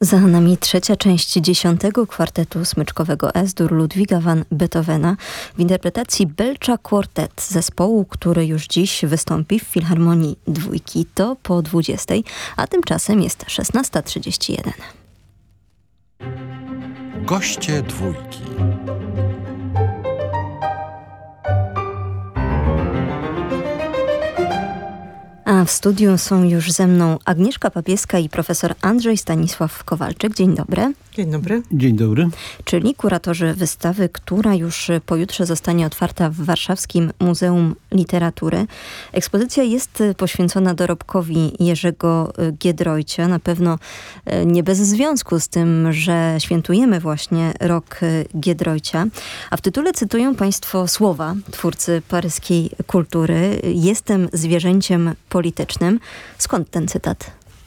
Za nami trzecia część 10. kwartetu smyczkowego S-dur Ludwiga van Beethovena w interpretacji Belcza Quartet, zespołu, który już dziś wystąpi w Filharmonii Dwójki. To po 20, a tymczasem jest 16:31. Goście Dwójki. A w studiu są już ze mną Agnieszka Papieska i profesor Andrzej Stanisław Kowalczyk. Dzień dobry. Dzień dobry. Dzień dobry. Czyli kuratorzy wystawy, która już pojutrze zostanie otwarta w Warszawskim Muzeum Literatury. Ekspozycja jest poświęcona dorobkowi Jerzego Giedroycia. Na pewno nie bez związku z tym, że świętujemy właśnie rok Giedroycia. A w tytule cytują państwo słowa twórcy paryskiej kultury. Jestem zwierzęciem politycznym. Skąd ten cytat?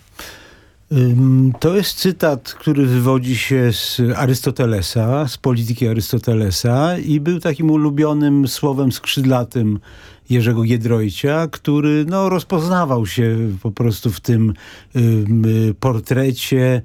To jest cytat, który wywodzi się z Arystotelesa, z polityki Arystotelesa i był takim ulubionym słowem skrzydlatym Jerzego Giedroycia, który rozpoznawał się po prostu w tym portrecie.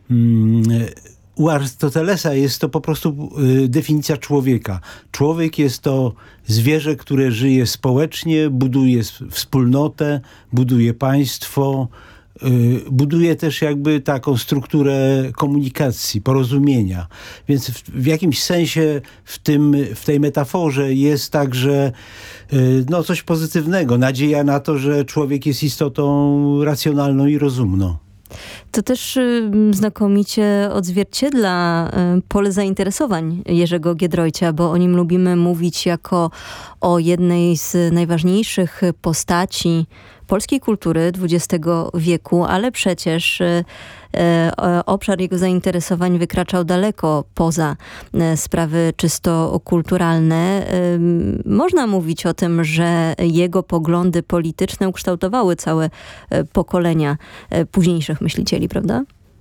U Arystotelesa jest to po prostu definicja człowieka. Człowiek jest to zwierzę, które żyje społecznie, buduje wspólnotę, buduje państwo, buduje też jakby taką strukturę komunikacji, porozumienia. Więc w jakimś sensie w tej metaforze jest także coś pozytywnego. Nadzieja na to, że człowiek jest istotą racjonalną i rozumną. To też znakomicie odzwierciedla pole zainteresowań Jerzego Giedroycia, bo o nim lubimy mówić jako o jednej z najważniejszych postaci polskiej kultury XX wieku, ale przecież obszar jego zainteresowań wykraczał daleko poza sprawy czysto kulturalne. Można mówić o tym, że jego poglądy polityczne ukształtowały całe pokolenia późniejszych myślicieli, prawda?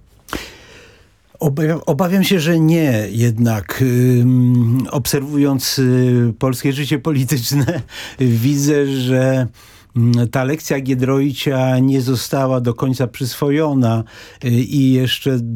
Obawiam się, że nie. Jednak obserwując polskie życie polityczne widzę, że ta lekcja Giedroycia nie została do końca przyswojona i jeszcze